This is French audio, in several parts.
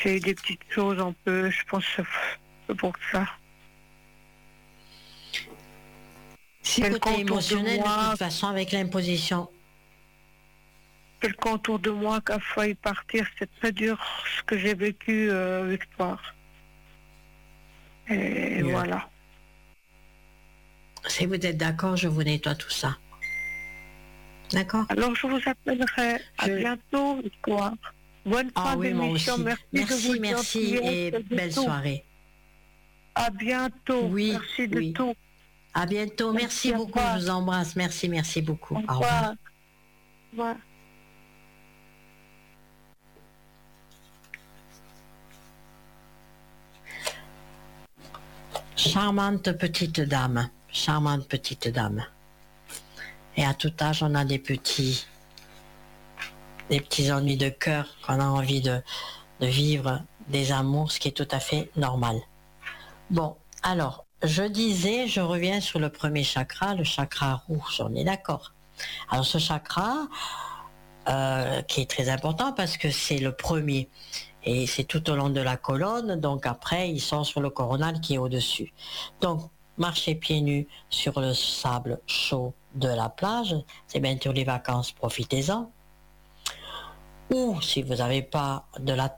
C'est des petites choses un peu, je pense que c'est pour ça. Si côté émotionnel, de toute façon, avec l'imposition. Quelqu'un autour de moi qui a failli partir, c'est très dur ce que j'ai vécu, Victoire. Et voilà. Si vous êtes d'accord, je vous nettoie tout ça. D'accord? Alors je vous appellerai. À bientôt, Victoire. Bonne fin d'émission. Merci et belle soirée. À bientôt. Oui, merci de tout. À bientôt. Merci beaucoup. Je vous embrasse. Merci beaucoup. Au revoir. Au revoir. Charmante petite dame. Et à tout âge, on a des petits ennuis de cœur, qu'on a envie de vivre des amours, ce qui est tout à fait normal. Bon, alors, je reviens sur le premier chakra, le chakra rouge, on est d'accord. Alors ce chakra, qui est très important parce que c'est le premier, et c'est tout au long de la colonne, donc après, il sort sur le coronal qui est au-dessus. Donc, marchez pieds nus sur le sable chaud de la plage, c'est bientôt les vacances, profitez-en. Ou si vous n'avez pas de la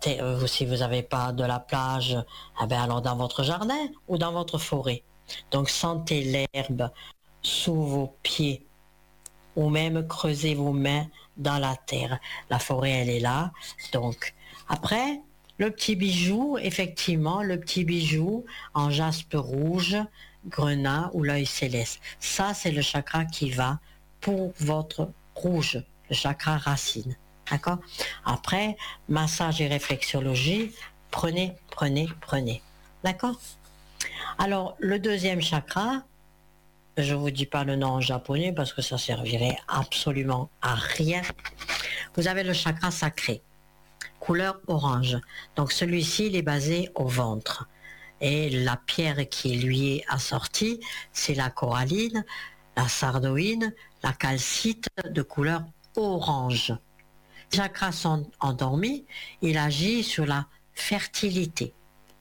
plage, eh bien alors dans votre jardin ou dans votre forêt. Donc sentez l'herbe sous vos pieds ou même creusez vos mains dans la terre. La forêt, elle est là. Donc après, le petit bijou, effectivement, le petit bijou en jaspe rouge, grenat ou l'œil céleste. Ça, c'est le chakra qui va pour votre rouge, le chakra racine. D'accord? Après, massage et réflexologie, prenez. D'accord? Alors, le deuxième chakra, je ne vous dis pas le nom en japonais parce que ça servirait absolument à rien. Vous avez le chakra sacré, couleur orange. Donc, celui-ci, il est basé au ventre. Et la pierre qui lui est assortie, c'est la coralline, la sardoïne, la calcite de couleur orange. Les chakras sont endormis, il agit sur la fertilité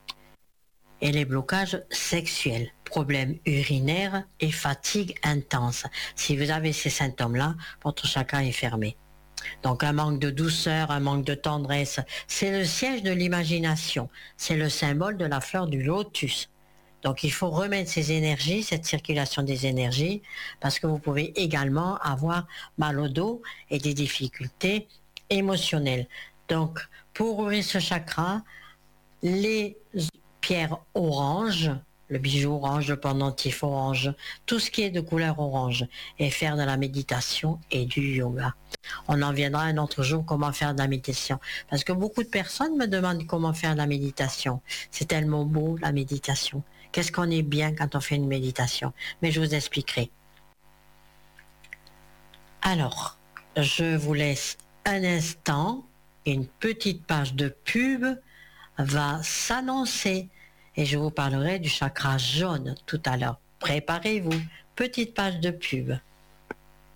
et les blocages sexuels, problèmes urinaires et fatigue intense. Si vous avez ces symptômes-là, votre chakra est fermé. Donc un manque de douceur, un manque de tendresse, c'est le siège de l'imagination, c'est le symbole de la fleur du lotus. Donc il faut remettre ces énergies, cette circulation des énergies, parce que vous pouvez également avoir mal au dos et des difficultés émotionnelles. Donc pour ouvrir ce chakra, les pierres oranges, le bijou orange, le pendentif orange, tout ce qui est de couleur orange, et faire de la méditation et du yoga. On en viendra un autre jour comment faire de la méditation. Parce que beaucoup de personnes me demandent comment faire de la méditation. C'est tellement beau, la méditation. Qu'est-ce qu'on est bien quand on fait une méditation. Mais je vous expliquerai. Alors, je vous laisse un instant. Une petite page de pub va s'annoncer. Et je vous parlerai du chakra jaune tout à l'heure. Préparez-vous. Petite page de pub.